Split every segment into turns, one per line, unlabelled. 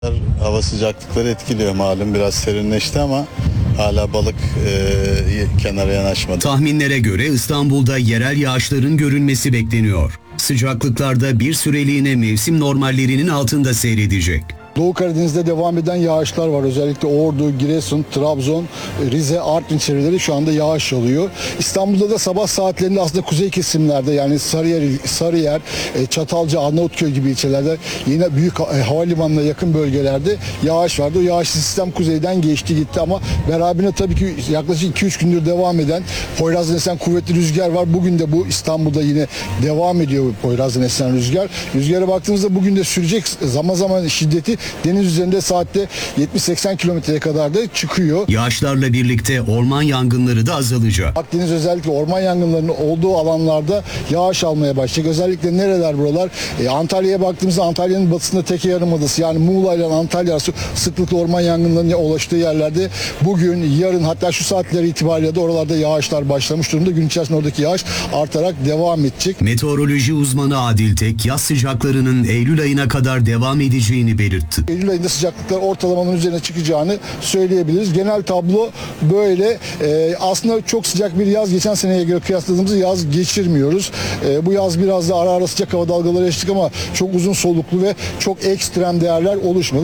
Hava sıcaklıkları etkiliyor, malum biraz serinleşti ama hala balık kenara yanaşmadı.
Tahminlere göre İstanbul'da yerel yağışların görülmesi bekleniyor. Sıcaklıklarda bir süreliğine mevsim normallerinin altında seyredecek.
Doğu Karadeniz'de devam eden yağışlar var. Özellikle Ordu, Giresun, Trabzon, Rize, Artvin çevreleri şu anda yağış alıyor. İstanbul'da da sabah saatlerinde aslında kuzey kesimlerde, yani Sarıyer, Çatalca, Arnavutköy gibi ilçelerde, yine büyük havalimanına yakın bölgelerde yağış vardı. O yağış sistem kuzeyden geçti gitti ama beraberinde tabii ki yaklaşık 2-3 gündür devam eden Poyraz'dan esen kuvvetli rüzgar var. Bugün de bu İstanbul'da yine devam ediyor bu Poyraz'dan esen rüzgar. Rüzgara baktığımızda bugün de sürecek, zaman zaman şiddeti deniz üzerinde saatte 70-80 kilometreye kadar da çıkıyor.
Yağışlarla birlikte orman yangınları da azalacak.
Akdeniz özellikle orman yangınlarının olduğu alanlarda yağış almaya başlayacak. Özellikle nereler buralar? Antalya'ya baktığımızda Antalya'nın batısında Teke Yarımadası, yani Muğla ile Antalya arası sıklıkla orman yangınlarının ulaştığı yerlerde bugün, yarın, hatta şu saatler itibariyle de oralarda yağışlar başlamış durumda. Gün içerisinde oradaki yağış artarak devam edecek.
Meteoroloji uzmanı Adil Tek, yaz sıcaklarının Eylül ayına kadar devam edeceğini belirtti.
Eylül ayında sıcaklıklar ortalamanın üzerine çıkacağını söyleyebiliriz. Genel tablo böyle. Aslında çok sıcak bir yaz geçen seneye göre kıyasladığımızda yaz geçirmiyoruz. Bu yaz biraz da ara ara sıcak hava dalgaları yaşadık ama çok uzun soluklu ve çok ekstrem değerler oluşmadı.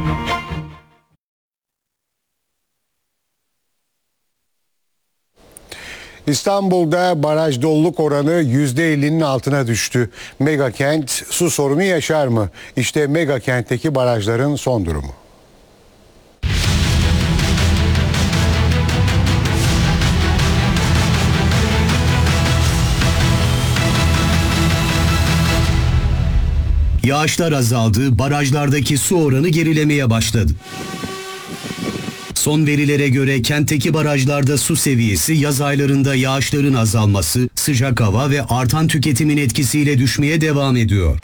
İstanbul'da baraj doluluk oranı %50'nin altına düştü. Megakent su sorunu yaşar mı? İşte Megakent'teki barajların son durumu.
Yağışlar azaldı, barajlardaki su oranı gerilemeye başladı. Son verilere göre kentteki barajlarda su seviyesi yaz aylarında yağışların azalması, sıcak hava ve artan tüketimin etkisiyle düşmeye devam ediyor.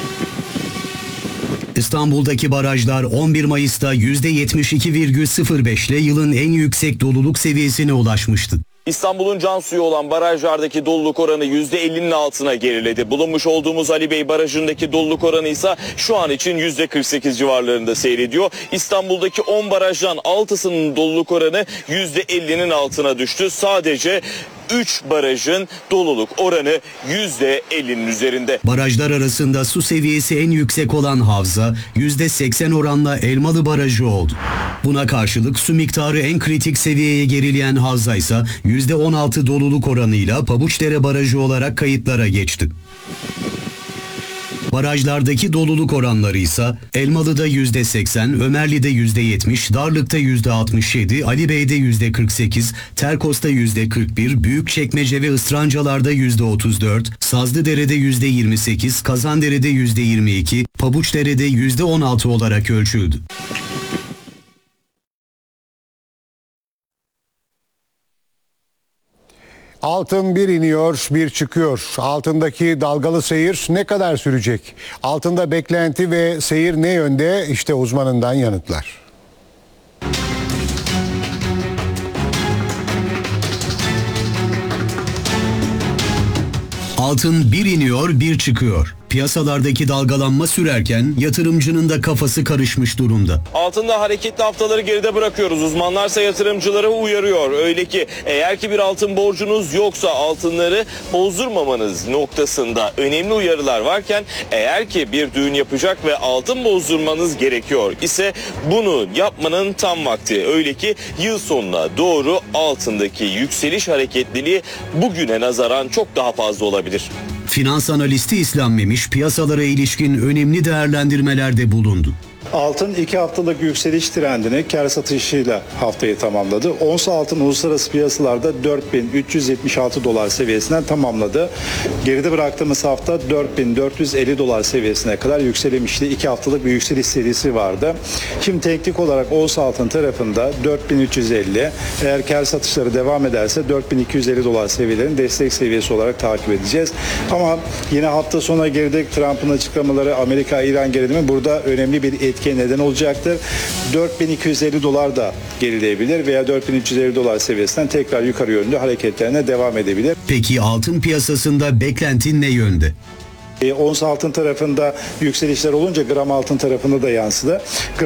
İstanbul'daki barajlar 11 Mayıs'ta %72,05 ile yılın en yüksek doluluk seviyesine ulaşmıştı.
İstanbul'un can suyu olan barajlardaki doluluk oranı %50'nin altına geriledi. Bulunmuş olduğumuz Ali Bey Barajı'ndaki doluluk oranı ise şu an için %48 civarlarında seyrediyor. İstanbul'daki 10 barajdan 6'sının doluluk oranı %50'nin altına düştü. Sadece 3 barajın doluluk oranı %50'nin üzerinde.
Barajlar arasında su seviyesi en yüksek olan havza %80 oranla Elmalı Barajı oldu. Buna karşılık su miktarı en kritik seviyeye gerileyen havza ise %16 doluluk oranıyla Pabuçdere Barajı olarak kayıtlara geçti. Barajlardaki doluluk oranları ise Elmalı'da %80, Ömerli'de %70, Darlık'ta %67, Ali Bey'de %48, Terkos'ta %41, Büyükçekmece ve Israncalar'da %34, Sazlıdere'de %28, Kazandere'de %22, Pabuçdere'de %16 olarak ölçüldü.
Altın bir iniyor, bir çıkıyor. Altındaki dalgalı seyir ne kadar sürecek? Altında beklenti ve seyir ne yönde? İşte uzmanından yanıtlar.
Altın bir iniyor, bir çıkıyor. Piyasalardaki dalgalanma sürerken yatırımcının da kafası karışmış durumda.
Altında hareketli haftaları geride bırakıyoruz. Uzmanlarsa yatırımcıları uyarıyor. Öyle ki eğer ki bir altın borcunuz yoksa altınları bozdurmamanız noktasında önemli uyarılar varken, eğer ki bir düğün yapacak ve altın bozdurmanız gerekiyor ise bunu yapmanın tam vakti. Öyle ki yıl sonuna doğru altındaki yükseliş hareketliliği bugüne nazaran çok daha fazla olabilir.
Finans analisti İslam Memiş piyasalara ilişkin önemli değerlendirmelerde bulundu.
Altın 2 haftalık yükseliş trendini kar satışıyla haftayı tamamladı. Ons altın uluslararası piyasalarda 4376 dolar seviyesinden tamamladı. Geride bıraktığımız hafta 4450 dolar seviyesine kadar yükselmişti. 2 haftalık bir yükseliş serisi vardı. Şimdi teknik olarak ons altın tarafında 4350, eğer kar satışları devam ederse 4250 dolar seviyelerini destek seviyesi olarak takip edeceğiz. Ama yine hafta sonuna girdik. Trump'ın açıklamaları, Amerika-İran gerilimi burada önemli bir etkiye neden olacaktır. 4250 dolar da gerileyebilir veya 4350 dolar seviyesinden tekrar yukarı yönlü hareketlerine devam edebilir.
Peki altın piyasasında beklenti ne yönde?
Ons altın tarafında yükselişler olunca gram altın tarafında da yansıdı.